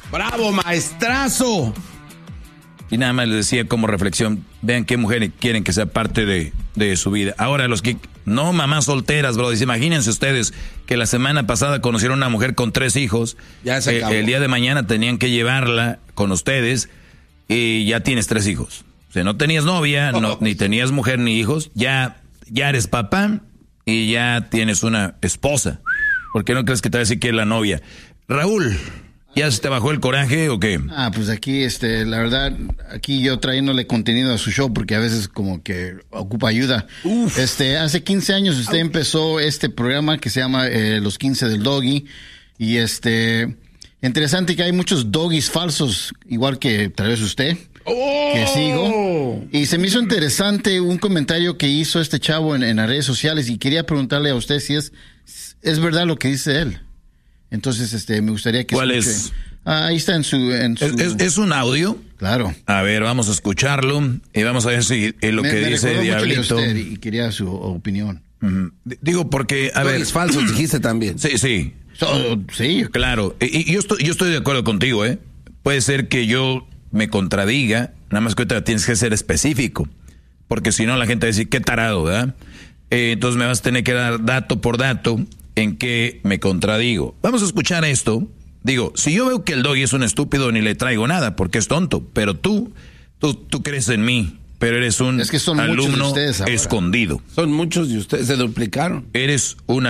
¡Bravo, maestrazo! Y nada más les decía como reflexión, vean qué mujeres quieren que sea parte de su vida. Ahora los que, no mamás solteras, bro, imagínense ustedes que la semana pasada conocieron a una mujer con 3 hijos. Ya se acabó. El día de mañana tenían que llevarla con ustedes y ya tienes 3 hijos. O sea, no tenías novia, ni tenías mujer ni hijos, ya eres papá y ya tienes una esposa. ¿Por qué no crees que te va a decir que es la novia? Raúl, ¿ya se te bajó el coraje o qué? Pues aquí, la verdad, aquí yo trayéndole contenido a su show porque a veces como que ocupa ayuda. Hace 15 años usted empezó este programa que se llama Los 15 del Doggy y interesante que hay muchos doggies falsos, igual que tal vez usted. Que sigo. Y se me hizo interesante un comentario que hizo este chavo en las redes sociales y quería preguntarle a usted si es verdad lo que dice él. Entonces, me gustaría que ¿cuál escuche. es? Ahí está en su... ¿Es un audio? Claro. A ver, vamos a escucharlo y vamos a ver si es lo que dice Diablito. Mucho de usted y quería su opinión. Digo porque, a ver... Es falso, dijiste también. Sí. Sí. Claro. Y yo estoy de acuerdo contigo, ¿eh? Puede ser que yo me contradiga, nada más que ahorita tienes que ser específico, porque si no la gente va a decir, qué tarado, ¿verdad? Entonces me vas a tener que dar dato por dato en que me contradigo. Vamos a escuchar esto. Digo, si yo veo que el doggy es un estúpido, ni le traigo nada, porque es tonto, pero tú crees en mí, pero eres un es que son alumno muchos de ustedes ahora. escondido. Son muchos y ustedes se duplicaron. Eres un